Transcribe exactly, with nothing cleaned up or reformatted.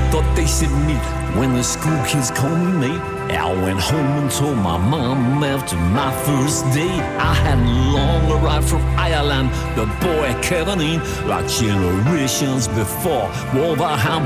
thought they said meet when the school kids called me mate. I went home and told my mom after my first date. I hadn't long arrived from Ireland, the boy Kevin, like generations before. Wolverhampton